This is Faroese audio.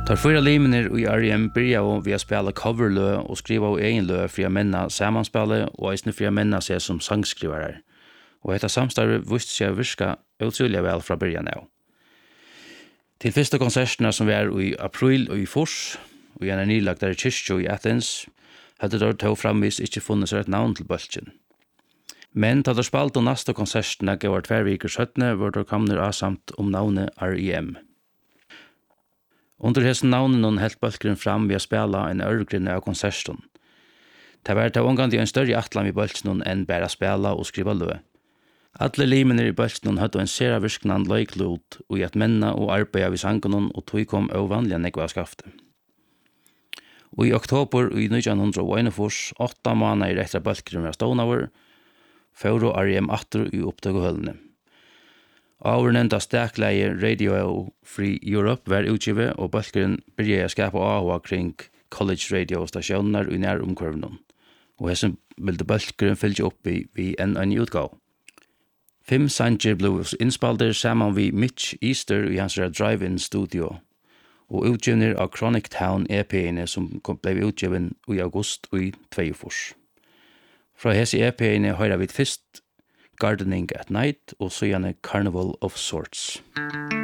Tar fyra limener i R.E.M. börjar vi att spela coverlö och skriva av egen lö för att männa sammanspelare och eisne för att männa sig som sangskrivare. Och detta samstarv visste sig virka utroligt väl från början av. Till första konserterna som var i april och i fors och i en nylagt där i kyrkjo i Athens hade det då framvis inte funnits ett namn till böltjen. Men da det spalt og neste konsertene gav 2 veker 17 var det kommet avsamt om navnet R.E.M. Under hessen navnet noen helt bølgren fram ved å spille en ørgrinne av konserten. Det var til omgang en større atlan i bølgren enn bare spille og skrive lø. Alle limene i bølgren hadde en sera virknan løyklod og i at menna og arbeida ved sangen og tog kom ovanlige negva skafte. Og i oktober i 1941, 8 måneder etter bølgren var stående Før og R.E.M. atter i opptøkehølene. Avernenda stekleie Radio Free Europe var utgivet, og bølgeren begynte å skape av kring college radiostasjoner i næromkvarven. Og hessen ville bølgeren fylle opp i en utgave. 5 sanger ble innspalter sammen vi Mitch Easter i hans drive-in studio, og utgiver av Chronic Town EP-ene som ble utgivet i august i 2022. Fra hese EP-ene hører vi først Gardening at Night og så gjerne Carnival of Sorts.